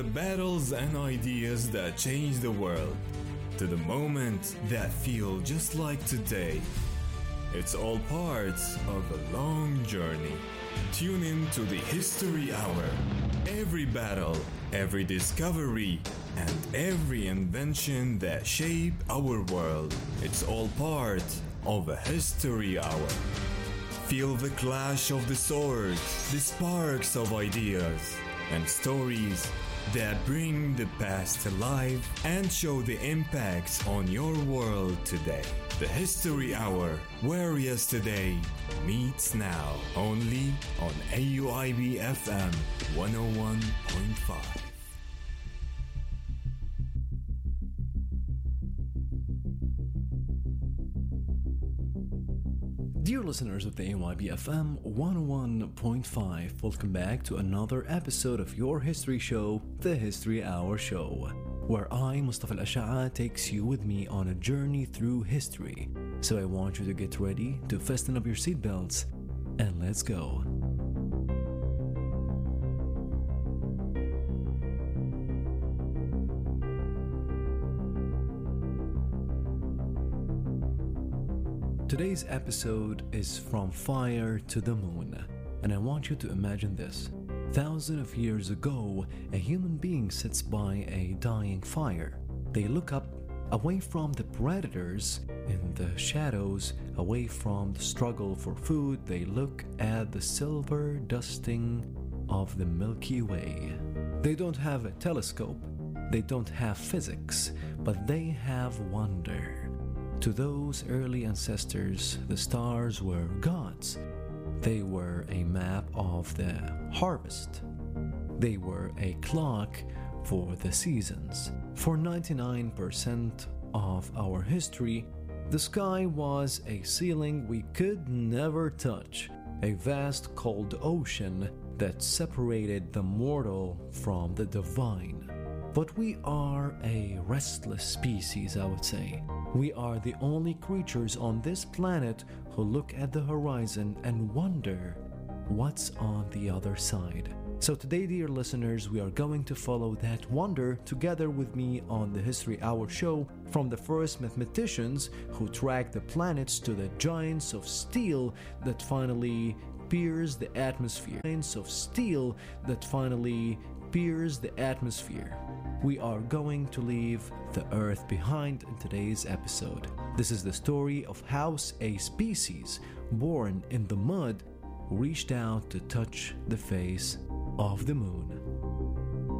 the battles and ideas that change the world, to the moments that feel just like today. It's all parts of a long journey. Tune in to the History Hour. Every battle, every discovery, and every invention that shaped our world. It's all part of a History Hour. Feel the clash of the swords, the sparks of ideas, and stories that bring the past to life and show the impacts on your world today. The History Hour, where yesterday meets now, only on AUIB FM 101.5. Dear listeners of the AYB FM 101.5, welcome back to another episode of your history show, The History Hour Show, where I, Mustafa Al-Asha'a, takes you with me on a journey through history. So I want you to get ready to fasten up your seatbelts and let's go. Today's episode is From Fire to the Moon, and I want you to imagine this. Thousands of years ago, a human being sits by a dying fire. They look up, away from the predators in the shadows, away from the struggle for food. They look at the silver dusting of the Milky Way. They don't have a telescope, they don't have physics, but they have wonder. To those early ancestors, the stars were gods. They were a map of the harvest. They were a clock for the seasons. For 99% of our history, the sky was a ceiling we could never touch, a vast cold ocean that separated the mortal from the divine. But we are a restless species, I would say. We are the only creatures on this planet who look at the horizon and wonder what's on the other side. So today, dear listeners, we are going to follow that wonder together with me on the History Hour show, from the first mathematicians who tracked the planets to the giants of steel that finally pierce the atmosphere. Giants of steel that finally pierce the atmosphere. We are going to leave the Earth behind in today's episode. This is the story of how a species born in the mud reached out to touch the face of the moon.